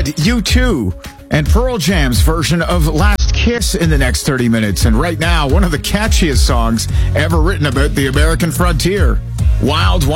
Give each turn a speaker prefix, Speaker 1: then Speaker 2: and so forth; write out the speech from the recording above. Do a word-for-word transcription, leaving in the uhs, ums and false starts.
Speaker 1: get U two and Pearl Jam's version of Last Kiss in the next thirty minutes. And right now, one of the catchiest songs ever written about the American frontier. Wild